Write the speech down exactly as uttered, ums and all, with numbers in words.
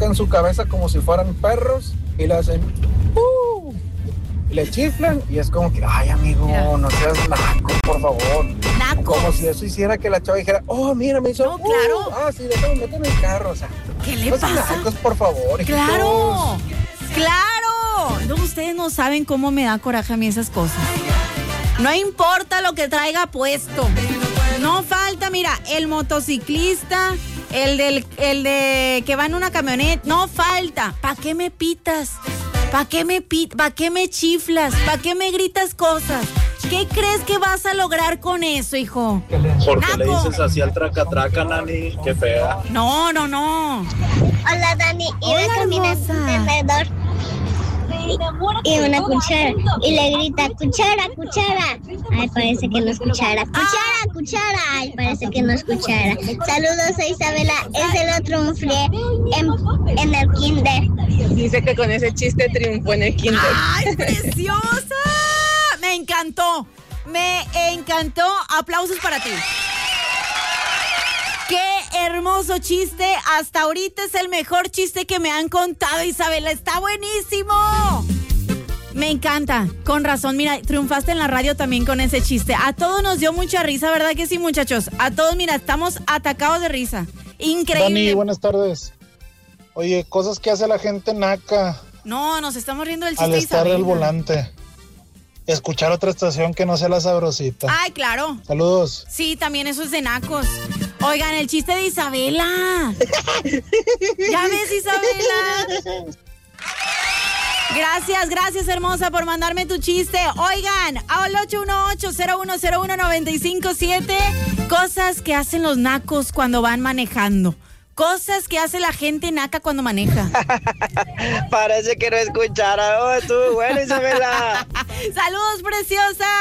sacan su cabeza como si fueran perros y le hacen ¡uh! Y le chiflan y es como que, ay, amigo, mira, no seas naco, por favor. Naco. Como si eso hiciera que la chava dijera, oh, mira, me hizo. No, claro. Uh, ah, sí, déjame meter en el carro, o sea. ¿Qué le no pasa? Nacos, por favor. Claro, hijitos. Claro. No, ustedes no saben cómo me da coraje a mí esas cosas. No importa lo que traiga puesto. No falta, mira, el motociclista, el del, el de que va en una camioneta, no falta. ¿Para qué me pitas? ¿Para qué me pit, ¿Para qué me chiflas? ¿Para qué me gritas cosas? ¿Qué crees que vas a lograr con eso, hijo? ¿Por qué Naco. le dices así al traca-traca, Nani? Qué fea. No, no, no. Hola, Dani. Iba Hola, caminando un tenedor y una cuchara y le grita, cuchara, cuchara. Ay, parece que no es cuchara. Cuchara, cuchara. Ay, parece que no es cuchara. Saludos, soy Isabela. Es el otro triunfé en, en el kinder. Dice que con ese chiste triunfó en el kinder. ¡Ay, preciosa! Me encantó. Me encantó. Aplausos para ti. ¡Qué hermoso chiste! Hasta ahorita es el mejor chiste que me han contado, Isabela. ¡Está buenísimo! Me encanta. Con razón, mira, triunfaste en la radio también con ese chiste. A todos nos dio mucha risa, ¿verdad que sí, muchachos? A todos, mira, estamos atacados de risa. Increíble. Dani, buenas tardes. Oye, cosas que hace la gente naca. No, nos estamos riendo del chiste, al estar Isabela. al volante. Escuchar otra estación que no sea la sabrosita. Ay, claro. Saludos. Sí, también eso es de nacos. Oigan, el chiste de Isabela. ¿Ya ves, Isabela? Gracias, gracias, hermosa, por mandarme tu chiste. Oigan, al ocho uno ocho, cero uno cero uno, nueve cinco siete. Cosas que hacen los nacos cuando van manejando. Cosas que hace la gente naca cuando maneja. Parece que no escuchara. Oh, estuvo bueno, Isabela. Saludos, preciosa.